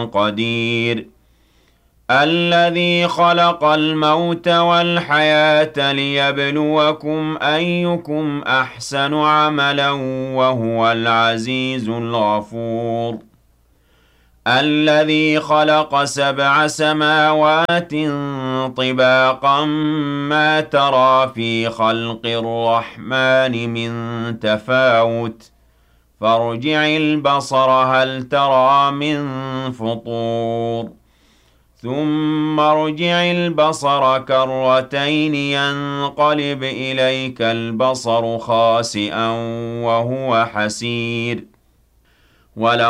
قدير الذي خلق الموت والحياة ليبلوكم أيكم أحسن عملا وهو العزيز الغفور الذي خلق 7 سماوات طباقا ما ترى في خلق الرحمن من تفاوت فارجع البصر هل ترى من فطور ثم ارجع البصر كرتين ينقلب إليك البصر خاسئا وهو حسير